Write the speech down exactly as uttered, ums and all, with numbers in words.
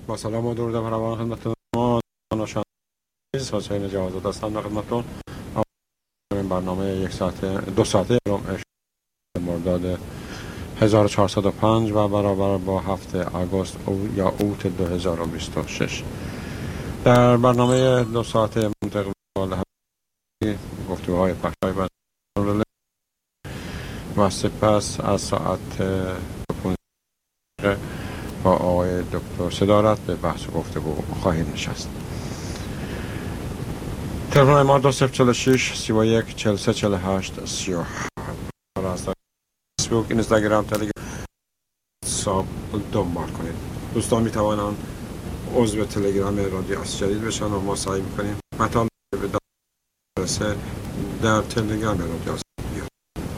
با سلام و درود فراوان خدمتتون ما دانشان حسین جوادزاده هستم در خدمتتون. این برنامه یک ساعت دو ساعته مرداد هزار و چهارصد و پنج و برابر با هفته آگوست او یا اوت دو هزار و بیست و شش. در برنامه دو ساعته منطقه گفتگوهای پخشای برنامه و سپس از ساعت پانزده با آقای دکتر صدارت به بحث و گفتگو خواهیم نشست. تلفن ما دو صفر چهل و شش سی و یک چهل و سه چهل و هشت سی و هفت. فیسبوک، اینستاگرام، تلگرام ساب دنبال کنید. دوستان می توانند عضو تلگرام رادیو آس جدید بشن و ما سعی میکنیم مطالب به دست در تلگرام رادیو آس